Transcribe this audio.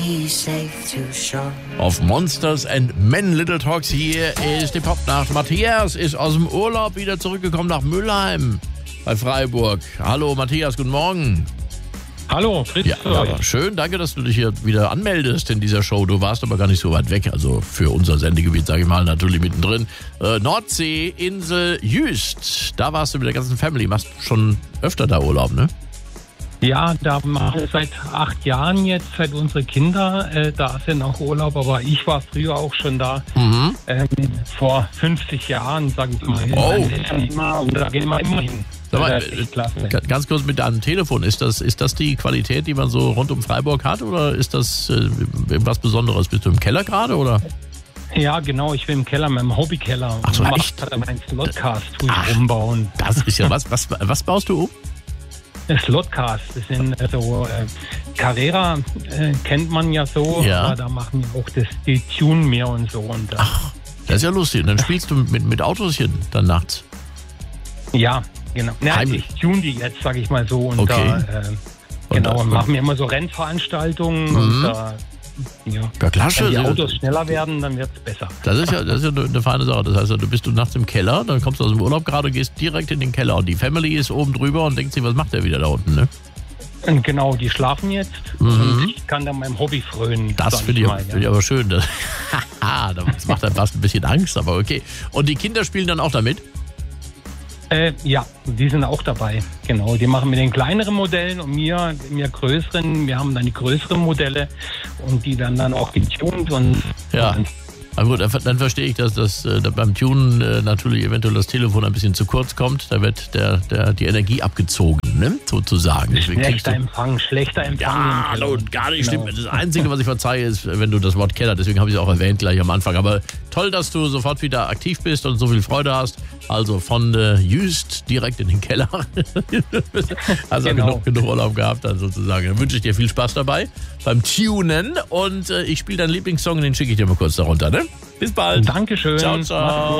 Auf Monsters and Men Little Talks hier ist die Popnacht. Matthias ist aus dem Urlaub wieder zurückgekommen nach Mülheim bei Freiburg. Hallo Matthias, guten Morgen. Hallo, Fritz. Ja, schön, danke, dass du dich hier wieder anmeldest in dieser Show. Du warst aber gar nicht so weit weg, also für unser Sendegebiet, sage ich mal, natürlich mittendrin. Nordsee, Insel Jüst, da warst du mit der ganzen Family. Machst schon öfter da Urlaub, ne? Ja, da machen wir seit 8 Jahren jetzt, seit unsere Kinder da sind auch Urlaub, aber ich war früher auch schon da, vor 50 Jahren, sage ich mal. Oh. Und da gehen wir immer hin. Mal, ganz kurz mit deinem Telefon, ist das die Qualität, die man so rund um Freiburg hat, oder ist das was Besonderes? Bist du im Keller gerade, oder? Ja, genau, ich bin im Keller, meinem Hobbykeller. Ach so, echt? Mein Slotcast umbauen. Das ist ja was baust du um? Slotcast, das sind so Carrera, kennt man ja so, ja. Aber da machen wir auch die Tune mehr und so. Und, ach, das ist ja lustig. Und dann spielst du mit Autoschen dann nachts? Ja, genau. Ja, ich tune die jetzt, sag ich mal so. Und okay. Und machen wir immer so Rennveranstaltungen und ja, klasse. Wenn die Autos schneller werden, dann wird es besser. Das ist ja eine feine Sache. Das heißt, du bist nachts im Keller, dann kommst du aus dem Urlaub gerade, gehst direkt in den Keller und die Family ist oben drüber und denkt sich, was macht der wieder da unten, ne? Und genau, die schlafen jetzt und ich kann dann meinem Hobby frönen. Das finde ich aber schön. Das macht dann fast ein bisschen Angst, aber okay. Und die Kinder spielen dann auch damit? Ja, die sind auch dabei. Genau, die machen mit den kleineren Modellen und mir größeren. Wir haben dann die größeren Modelle und die werden dann auch getuned. Ja, aber gut, dann verstehe ich, dass beim Tunen natürlich eventuell das Telefon ein bisschen zu kurz kommt. Da wird die Energie abgezogen, ne? Sozusagen. Schlechter Empfang. Ja, hallo, gar nicht schlimm. Das Einzige, was ich verzeihe, ist, wenn du das Wort Keller, deswegen habe ich es auch erwähnt gleich am Anfang. Aber toll, dass du sofort wieder aktiv bist und so viel Freude hast. Also von Jüst direkt in den Keller. Also genug Urlaub gehabt dann sozusagen. Dann wünsche ich dir viel Spaß dabei beim Tunen und ich spiele deinen Lieblingssong, den schicke ich dir mal kurz darunter, ne? Bis bald. Dankeschön. Ciao, ciao.